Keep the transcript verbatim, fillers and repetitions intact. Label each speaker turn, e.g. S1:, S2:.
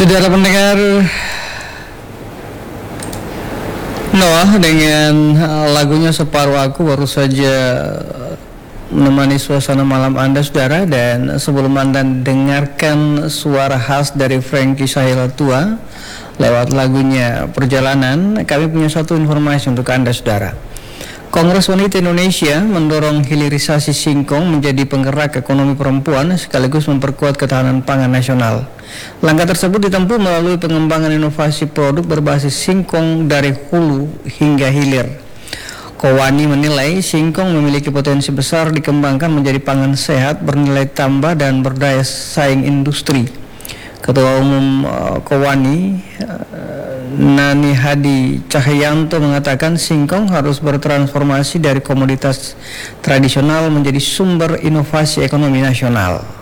S1: Saudara pendengar, Noah dengan lagunya Separuh Aku baru saja menemani suasana malam Anda, saudara. Dan sebelum Anda dengarkan suara khas dari Frankie Sahilatua lewat lagunya Perjalanan, kami punya satu informasi untuk Anda, saudara. Kongres Wanita Indonesia mendorong hilirisasi singkong menjadi penggerak ekonomi perempuan sekaligus memperkuat ketahanan pangan nasional. Langkah tersebut ditempuh melalui pengembangan inovasi produk berbasis singkong dari hulu hingga hilir. Kowani menilai singkong memiliki potensi besar dikembangkan menjadi pangan sehat, bernilai tambah dan berdaya saing industri. Ketua Umum uh, Kowani uh, Nani Hadi Cahyanto mengatakan singkong harus bertransformasi dari komoditas tradisional menjadi sumber inovasi ekonomi nasional.